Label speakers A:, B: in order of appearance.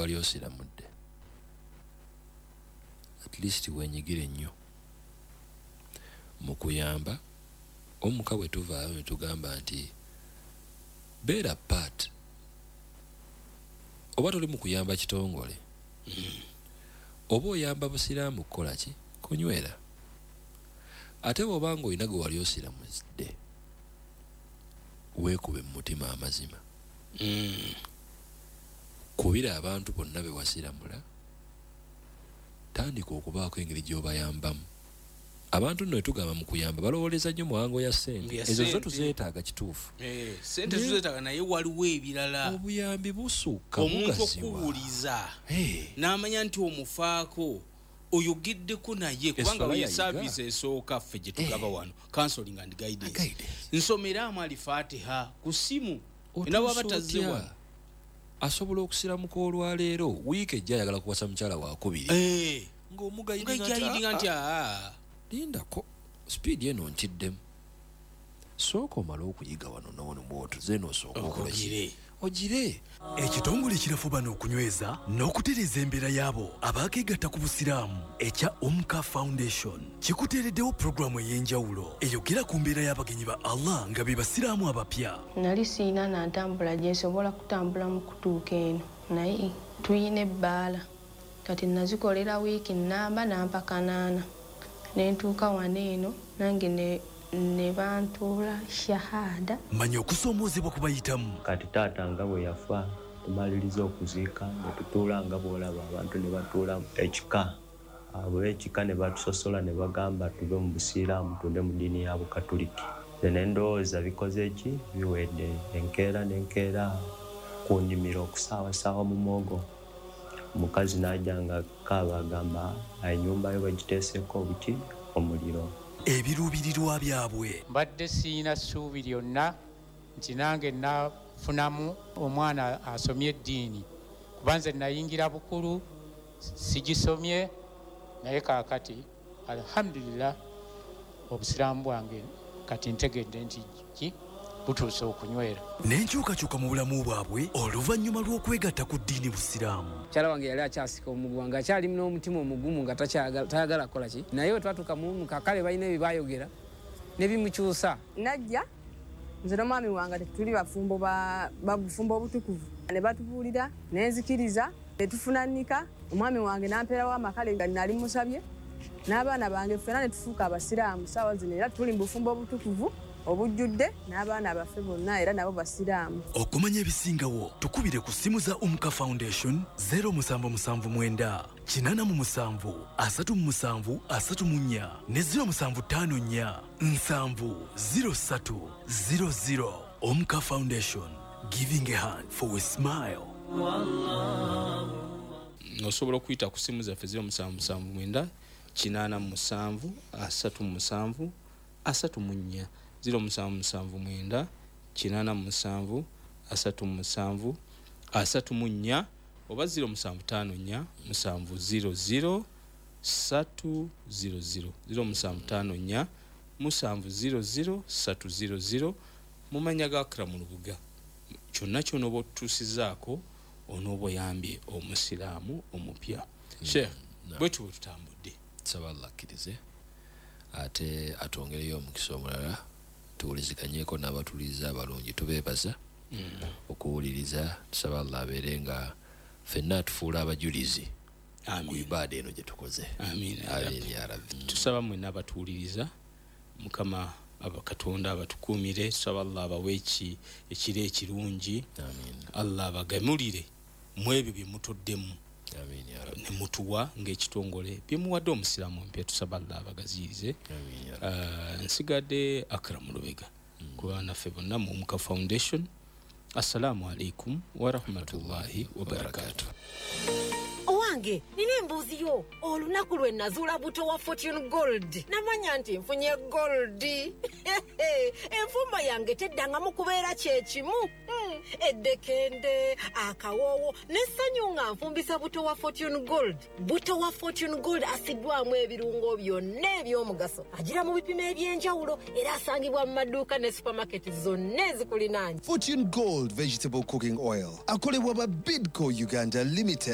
A: wali osiramudde, at least wenyigire nnyo mu kuyamba. Omuka bwe tuvaayo ne tugamba nti beera part, oba tuli mu kuyamba kitongole, oba oyamba busiraamu kukola ki? Kunywera. Ate bw'oba ng'olina gwe wali osiramudde, weekube mu mutima amazima. Kubira abantu bonna be wasiramula, tandika okubaako engeri gy'obayambamu. Abantu nno tugamba mu kuyamba balowoleza nnyo muwango ya ssente. Ezo zo tuzeetaaga kituufu.
B: Ssente tuzeetaaga naye waliwo ebirala.
A: Obuyambi busukka
B: omuntu okuwuliza n'amanya nti omufaako oyogeddeku naye kubanga we service esooka ffe gye tugaba wano, counseling and guidance. Nsomeramu Al-Fatiha ku ssimu nabo abatazzewa.
A: Asobola okusiramuka olwaleero wiiki ejja ayagala kuwasa mukyala wakubiri ng'omugayidinga nti lindako speed eno ntiddemu. Sooka omala okuyiga wano nawono bwoto zeno osooka ogire.
C: Ekitongole kirafuba n'okunyweza n'okutereeza embeera y'abo abaakeegatta ku busiraamu ekya Umka Foundation kikuteereddewo pulogulaamu ey'enjawulo eyogera ku mbeera y'abagenyi ba Allah nga be basiraamu abapya.
D: Nali siina na ntambula gye nsobola kutambula mu kutuuka eno, naye tuyina ebbaala kati nazikolera wiiki nnamba nampaka 8 ne ntuuka wano eno nange ne bantuula shahada.
C: Manya okusoomoozebwa kubayitamu.
E: Kati taata nga bwe yafa tumaliriza okuziika ne tutuula nga bw'olaba abantu ne batuula ekika. Ab'ekika ne batusosola ne bagamba tuve mu busiraamu tudde mu ddiini ya Bukatuliki. Ne ndowooza bikoze ki? Biwedde. Enkeera kunyumira okusaawasaawa mu mwogo. Omukazi n'ajja nga kaaba agamba ennyumba yo bagiteeseko obuki omuliro.
C: Ebiruubirirwa byabwe.
F: Mbadde siina ssuubi lyonna nti nange nafunamu omwana asomye eddiini kuba nze nayingira bukulu sigisomye, naye kaakati alhamdulillah obusiraamu bwange kati ntegedde nti butuuse okunywera.
C: N'enkyukakyuka mu bulamu bwabwe oluvannyuma lw'okwegatta ku ddiini busiraamu.
G: Mukyala wange yali akyasika omuguwa nga akyali n'omutima omugumu nga tayagala kukola ki, naye bwe twatuuka mu kakale balina bye baayogera ne bimukyusa.
H: Najja nze n'omwami wange tuli bafumbo obutukuvu ne batubuulira ne nzikiriza ne tufunanika. Omwami wange n'ampeerawo amakale nga nali musabye n'abaana bange ffena ne tufuuka abasiraamu ssaawa zino era tuli mu bufumbo obutukuvu obujjudde n'abaana baffe bonna era nabo basiraamu.
C: Okumanya ebisingawo tukubire ku ssimu za Umka Foundation 0779 887 37 34 ne 0754 70300. Umka Foundation, giving a hand for a smile.
B: Osobola okuyita ku ssimu zaffe 0779 887 37 34 0779 887 37 34 oba 0754 700 300 0754 700 300. Mumanya ga Akram Lubuga kyonna ky'onooba otutuusizaako onooba oyambye omusiraamu omupya. Sheikh bwe tutambudde
A: saba Allah akkirize ate atongereyo omukisa omulala tuwuliziganyeko n'abatuliza abalungi tubeebaza okuwuliriza. Tusaba Allah abeere nga ffenna tufuula abajulizi ku ibaada eno gye tukoze.
B: Amiin ya Rabbi. Tusaba mwenna abatuwuliriza Mukama Katonda abatukuumire. Tusaba Allah abawe ekiro ekirungi. Allah abagamulire mu ebyo bye mutoddemu ne mutuwa ng'ekitongole bye muwadde omusiraamu mpya. Tusaba Allah abagaziyirize. Nsigadde Akram Lubega ku baana ffe bonna mu Umka Foundation. Assalamu alaikum wa rahmatullahi wa barakatuh.
I: Owange nina embuuzi yo. Olunaku lwe nazuula buto wa Fortune Gold namanya nti nfunye gold. Enfumba yange teddangamu kubeera kyekimu. Eddekende akawoowo n'essanyu nga nfumbisa buto wa Fortune Gold. Buto wa Fortune Gold asiddwamu ebirungo byonna eby'omugaso. Agira mu bipimo eby'enjawulo era asangibwa mu maduuka ne supermarket zonna ezikulinaanye.
J: Fortune Gold Vegetable Cooking Oil akolebwa ba Bidco Uganda Limited.